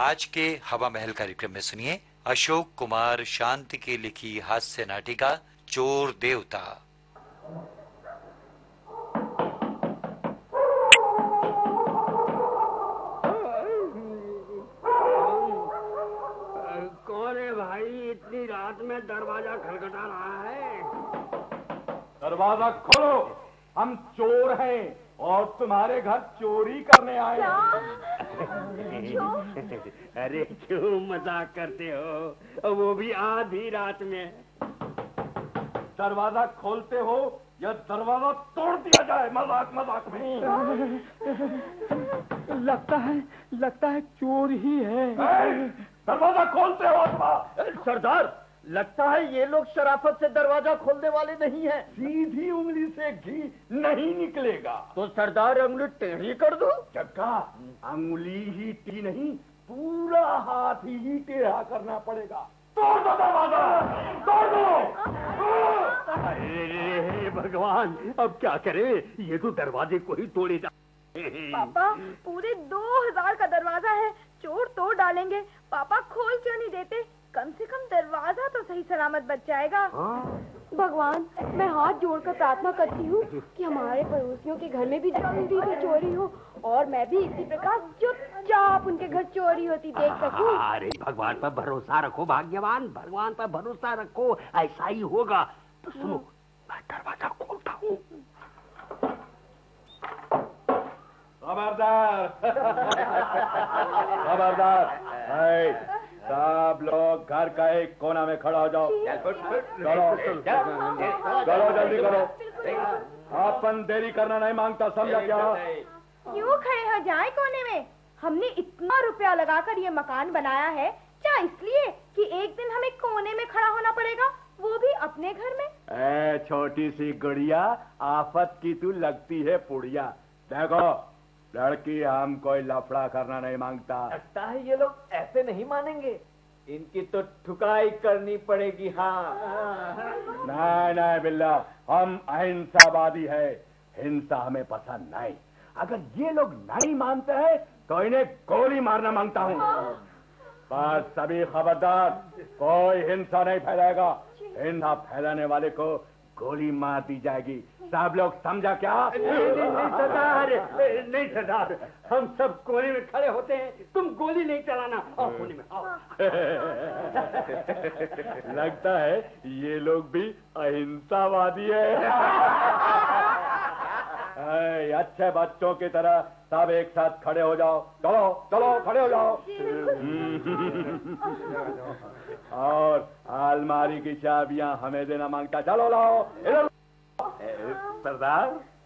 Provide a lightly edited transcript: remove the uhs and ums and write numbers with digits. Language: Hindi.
आज के हवा महल कार्यक्रम में सुनिए अशोक कुमार शांति की लिखी हास्य नाटिका चोर देवता। कौन है भाई, इतनी रात में दरवाजा खटखटा रहा है? दरवाजा खोलो, हम चोर हैं और तुम्हारे घर चोरी करने आए हैं। अरे क्यों मजाक करते हो, वो भी आधी रात में। दरवाजा खोलते हो या दरवाजा तोड़ दिया जाए मजाक मजाक में। लगता है चोर ही है। दरवाजा खोलते हो सरदार, लगता है ये लोग शराफत से दरवाजा खोलने वाले नहीं हैं। सीधी उंगली से घी नहीं निकलेगा। तो सरदार अंगुली टेढ़ी कर दो। जग्गा, अंगुली ही टेढ़ी नहीं, पूरा हाथ ही टेढ़ा करना पड़ेगा। तोड़ दो दरवाजा, तोड़ दो। अरे भगवान, अब क्या करें, ये तो दरवाजे को ही तोड़े जा। पापा, पूरे 2000 का दरवाजा है, चोर तोड़ डालेंगे। पापा खोल क्यों नहीं देते? कम से कम दरवाजा तो सही सलामत बच जाएगा। भगवान, मैं हाथ जोड़कर प्रार्थना करती हूँ कि हमारे पड़ोसियों के घर में भी जल्दी से चोरी हो और मैं भी इसी प्रकार चुपचाप उनके घर चोरी होती देख सकूं। अरे भगवान पर भरोसा रखो भाग्यवान, भगवान पर भरोसा रखो, ऐसा ही होगा। तो सुनो, मैं दरवाजा खोलता हूँ। खबरदार खबरदार, सब लोग घर का एक कोना में खड़ा हो जाओ। चलो जल्दी करो, अपन देरी करना नहीं मांगता, समझा क्या? क्यों खड़े हो जाए कोने में? हमने इतना रुपया लगाकर ये मकान बनाया है, क्या इसलिए कि एक दिन हमें कोने में खड़ा होना पड़ेगा, वो भी अपने घर में? छोटी सी गुड़िया, आफत की तू लगती है पुड़िया। देखो, लड़की हम कोई लफड़ा करना नहीं मांगता। लगता है ये लोग ऐसे नहीं मानेंगे, इनकी तो ठुकाई करनी पड़ेगी। हाँ नहीं बिल्ला, हम अहिंसावादी है, हिंसा हमें पसंद नहीं। अगर ये लोग नहीं मानते हैं तो इन्हें गोली मारना मांगता हूँ। बस सभी खबरदार, कोई हिंसा नहीं फैलाएगा। हिंसा फैलाने वाले को गोली मार दी जाएगी। सब लोग समझा क्या? नहीं सरदार, हम सब कोने में खड़े होते हैं, तुम गोली नहीं चलाना। आओ कोने में आओ। लगता है ये लोग भी अहिंसावादी है। अच्छे बच्चों की तरह सब एक साथ खड़े हो जाओ। चलो चलो खड़े हो जाओ। और अलमारी की चाबियां हमें देना मांगता, चलो लाओ। सरदार,